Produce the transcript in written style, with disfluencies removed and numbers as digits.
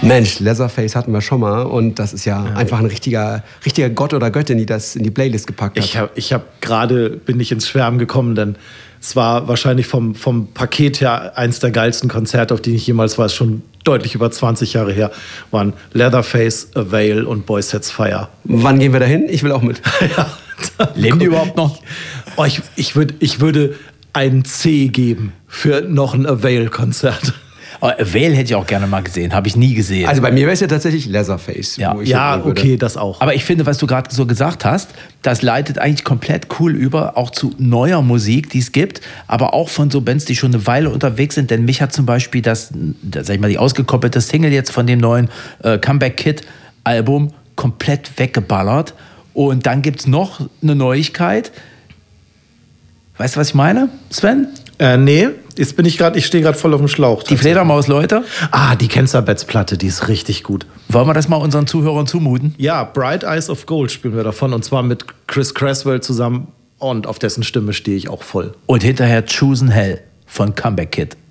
Mensch, Leatherface hatten wir schon mal und das ist ja einfach ein richtiger Gott oder Göttin, die das in die Playlist gepackt hat. Ich habe gerade, bin ich ins Schwärmen gekommen, denn es war wahrscheinlich vom Paket her eins der geilsten Konzerte, auf die ich jemals war. Es ist schon deutlich über 20 Jahre her, waren Leatherface, Avail und Boy Sets Fire. Wann gehen wir dahin? Ich will auch mit. Leben die überhaupt noch? Oh, ich würde einen C geben für noch ein Avail-Konzert. Oh, Avail hätte ich auch gerne mal gesehen, habe ich nie gesehen. Also bei mir wäre es ja tatsächlich Leatherface. Ja. wo ich Ja, hingehen würde. okay, das auch. Aber ich finde, was du gerade so gesagt hast, das leitet eigentlich komplett cool über, auch zu neuer Musik, die es gibt, aber auch von so Bands, die schon eine Weile unterwegs sind. Denn mich hat zum Beispiel sag ich mal, die ausgekoppelte Single jetzt von dem neuen Comeback Kid Album komplett weggeballert. Und dann gibt es noch eine Neuigkeit. Weißt du, was ich meine, Sven? Nee, ich stehe gerade voll auf dem Schlauch. Die Fledermaus-Leute? Die Cancer-Bats-Platte, die ist richtig gut. Wollen wir das mal unseren Zuhörern zumuten? Ja, Bright Eyes of Gold spielen wir davon und zwar mit Chris Creswell zusammen und auf dessen Stimme stehe ich auch voll. Und hinterher Chosen Hell von Comeback Kid.